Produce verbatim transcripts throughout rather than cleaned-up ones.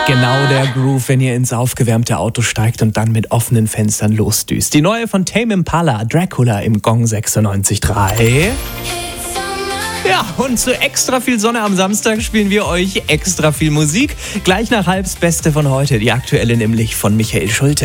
Genau der Groove, wenn ihr ins aufgewärmte Auto steigt und dann mit offenen Fenstern losdüst. Die neue von Tame Impala, Dracula im Gong sechsundneunzig Komma drei. Ja, und zu extra viel Sonne am Samstag spielen wir euch extra viel Musik. Gleich nach halbs Beste von heute, die aktuelle nämlich von Michael Schulte.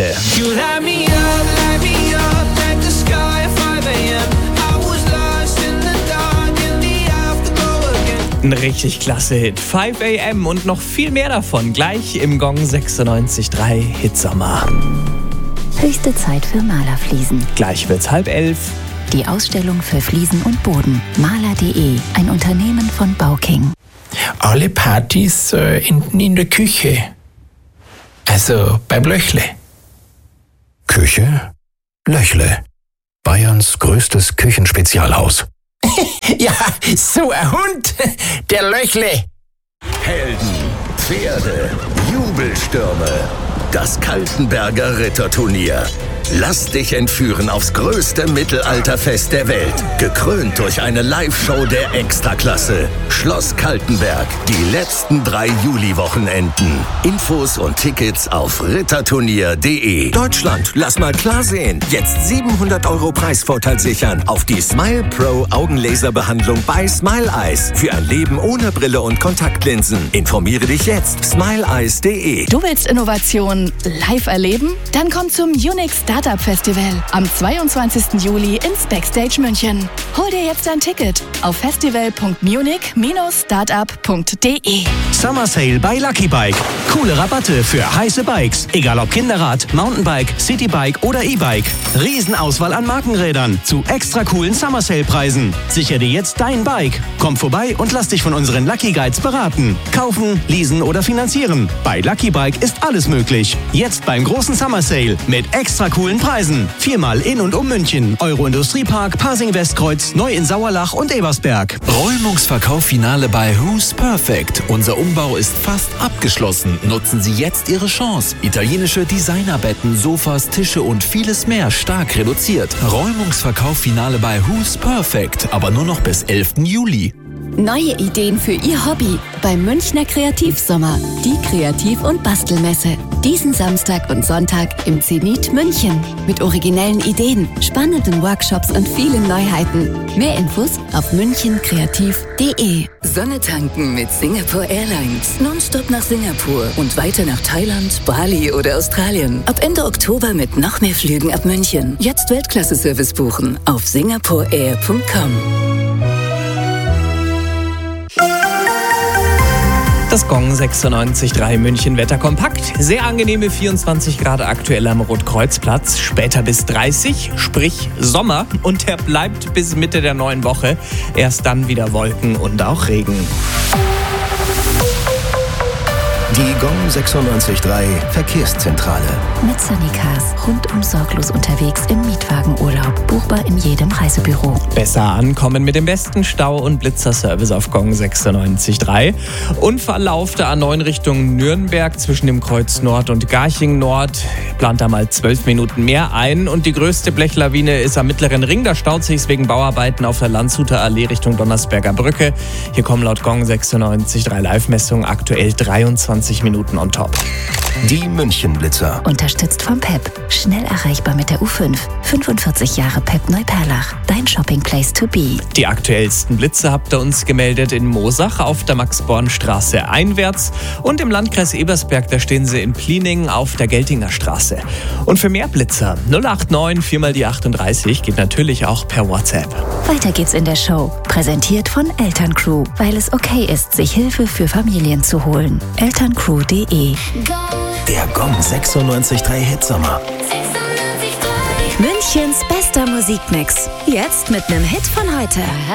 Ein richtig klasse Hit. fünf a m und noch viel mehr davon gleich im Gong sechsundneunzig Komma drei Hitsommer. Höchste Zeit für Malerfliesen. Gleich wird's halb elf. Die Ausstellung für Fliesen und Boden. Maler punkt de, ein Unternehmen von Bauking. Alle Partys äh, enden in der Küche. Also beim Löchle. Küche? Löchle. Bayerns größtes Küchenspezialhaus. Ja, so ein Hund, der Löchle. Helden, Pferde, Jubelstürme. Das Kaltenberger Ritterturnier. Lass dich entführen aufs größte Mittelalterfest der Welt. Gekrönt durch eine Live-Show der Extraklasse. Schloss Kaltenberg. Die letzten drei Juli-Wochenenden. Infos und Tickets auf ritterturnier punkt de. Deutschland, lass mal klar sehen. Jetzt siebenhundert Euro Preisvorteil sichern auf die Smile Pro Augenlaserbehandlung bei Smile Eyes. Für ein Leben ohne Brille und Kontaktlinsen. Informiere dich jetzt. smile eyes punkt de. Du willst Innovation live erleben? Dann komm zum Unique Startup Festival am zweiundzwanzigsten Juli ins Backstage München. Hol dir jetzt ein Ticket auf festival punkt munich Bindestrich startup punkt de. Summer Sale bei Lucky Bike. Coole Rabatte für heiße Bikes. Egal ob Kinderrad, Mountainbike, Citybike oder E-Bike. Riesenauswahl an Markenrädern zu extra coolen Summer Sale Preisen. Sichere dir jetzt dein Bike. Komm vorbei und lass dich von unseren Lucky Guides beraten. Kaufen, leasen oder finanzieren. Bei Lucky Bike ist alles möglich. Jetzt beim großen Summer Sale mit extra coolen Preisen. Viermal in und um München. Euro-Industriepark, Pasing-Westkreuz, Neu in Sauerlach und Ebersberg. Räumungsverkauf-Finale bei Who's Perfect. Unser Umbau ist fast abgeschlossen. Nutzen Sie jetzt Ihre Chance. Italienische Designerbetten, Sofas, Tische und vieles mehr stark reduziert. Räumungsverkauf-Finale bei Who's Perfect. Aber nur noch bis elften Juli. Neue Ideen für Ihr Hobby beim Münchner Kreativsommer, die Kreativ- und Bastelmesse. Diesen Samstag und Sonntag im Zenit München. Mit originellen Ideen, spannenden Workshops und vielen Neuheiten. Mehr Infos auf münchen kreativ punkt de. Sonne tanken mit Singapore Airlines. Nonstop nach Singapur und weiter nach Thailand, Bali oder Australien. Ab Ende Oktober mit noch mehr Flügen ab München. Jetzt Weltklasse-Service buchen auf singapore air punkt com. Das Gong sechsundneunzig Komma drei München Wetter kompakt. Sehr angenehme vierundzwanzig Grad aktuell am Rotkreuzplatz. Später bis dreißig, sprich Sommer. Und der bleibt bis Mitte der neuen Woche. Erst dann wieder Wolken und auch Regen. Die Gong sechsundneunzig Komma drei Verkehrszentrale. Mit Sunny Cars. Rundum sorglos unterwegs im Mietwagenurlaub. Buchbar in jedem Reisebüro. Besser ankommen mit dem besten Stau- und Blitzerservice auf Gong sechsundneunzig Komma drei. Unfalllauf der A neun Richtung Nürnberg zwischen dem Kreuz Nord und Garching Nord. Plant da mal zwölf Minuten mehr ein. Und die größte Blechlawine ist am Mittleren Ring. Da staut sich's wegen Bauarbeiten auf der Landshuter Allee Richtung Donnersberger Brücke. Hier kommen laut Gong sechsundneunzig Komma drei Live-Messungen aktuell dreiundzwanzig Minuten on top. Die München-Blitzer. Unterstützt vom P E P. Schnell erreichbar mit der U fünf. fünfundvierzig Jahre P E P Neuperlach. Dein Shopping Place to be. Die aktuellsten Blitze habt ihr uns gemeldet in Moosach auf der Max-Born-Straße einwärts und im Landkreis Ebersberg, da stehen sie in Pliening auf der Geltinger Straße. Und für mehr Blitzer null acht neun vier mal die achtunddreißig geht natürlich auch per WhatsApp. Weiter geht's in der Show. Präsentiert von Elterncrew, weil es okay ist, sich Hilfe für Familien zu holen. elterncrew punkt de. Der Gong sechsundneunzig Komma drei Hitsommer. Münchens bester Musikmix. Jetzt mit nem Hit von heute.